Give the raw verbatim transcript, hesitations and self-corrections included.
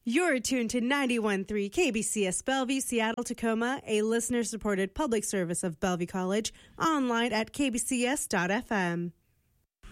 You're tuned to ninety-one point three K B C S Bellevue, Seattle, Tacoma, a listener-supported public service of Bellevue College, online at k b c s dot f m.